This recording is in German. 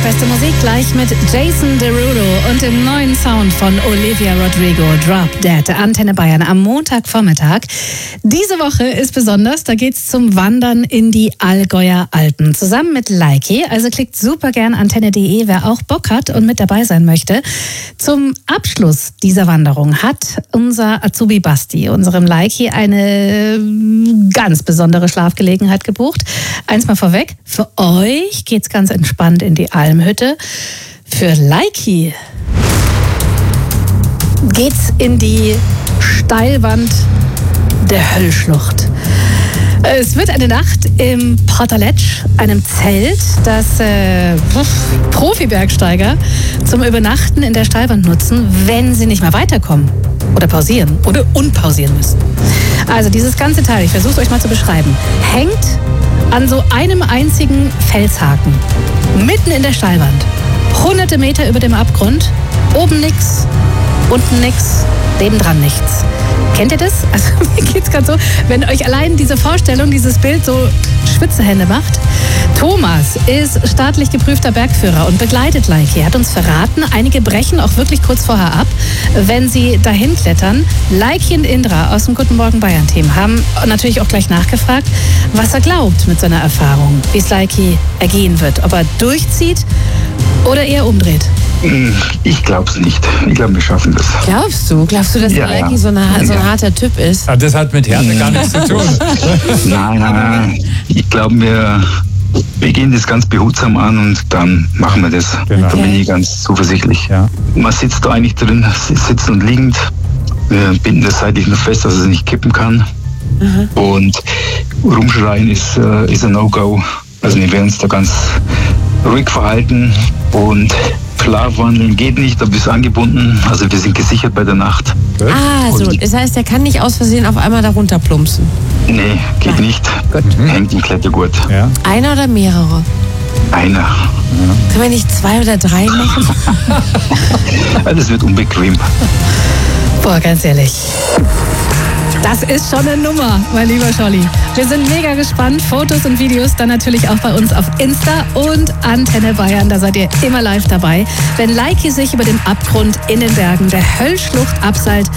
beste Musik gleich mit Jason Derulo und dem neuen Sound von Olivia Rodrigo, Drop Dead, Antenne Bayern am Montagvormittag. Diese Woche ist besonders, da geht's zum Wandern in die Allgäuer Alpen. Zusammen mit Leiki, also klickt super gern antenne.de, wer auch Bock hat und mit dabei sein möchte. Zum Abschluss dieser Wanderung hat unser Azubi Basti, unserem Leiki, eine ganz besondere Schlafgelegenheit gebucht. Eins mal vorweg, für euch geht's ganz entspannt in die Almhütte. Für Leiki geht's in die Steilwand der Höllschlucht. Es wird eine Nacht im Portaletsch, einem Zelt, das Profi-Bergsteiger zum Übernachten in der Steilwand nutzen, wenn sie nicht mehr weiterkommen oder pausieren oder unpausieren müssen. Also dieses ganze Teil, ich versuche es euch mal zu beschreiben, hängt an so einem einzigen Felshaken, mitten in der Steilwand. Hunderte Meter über dem Abgrund, oben nix, unten nix, nebendran nichts. Kennt ihr das? Also mir geht's gerade so, wenn euch allein diese Vorstellung, dieses Bild so Schwitzehände macht. Thomas ist staatlich geprüfter Bergführer und begleitet Leiki. Er hat uns verraten, einige brechen auch wirklich kurz vorher ab, wenn sie dahin klettern. Leiki und Indra aus dem Guten Morgen Bayern-Team haben natürlich auch gleich nachgefragt, was er glaubt mit seiner Erfahrung, wie es Leiki ergehen wird. Ob er durchzieht oder eher umdreht. Ich glaube es nicht. Ich glaube, wir schaffen das. Glaubst du, dass Leiki so ein harter Typ ist? Ja, das hat mit Härte gar nichts zu tun. Nein. Ich glaube, wir gehen das ganz behutsam an und dann machen wir das. Genau. Da bin ich ganz zuversichtlich. Ja. Man sitzt da eigentlich drin, sitzend und liegend. Wir binden das seitlich nur fest, dass es nicht kippen kann. Und rumschreien ist ein No-Go. Also wir werden uns da ganz ruhig verhalten und klar wandeln geht nicht, da bist du angebunden. Also wir sind gesichert bei der Nacht. So, das heißt, er kann nicht aus Versehen auf einmal da runterplumpsen. Nee, geht nicht. Hängt im Klettergurt. Ja. Einer oder mehrere? Einer. Können wir nicht 2 oder 3 machen? Das wird unbequem. Boah, ganz ehrlich. Das ist schon eine Nummer, mein lieber Scholli. Wir sind mega gespannt. Fotos und Videos dann natürlich auch bei uns auf Insta und Antenne Bayern. Da seid ihr immer live dabei. Wenn Leiki sich über dem Abgrund in den Bergen der Höllschlucht abseilt,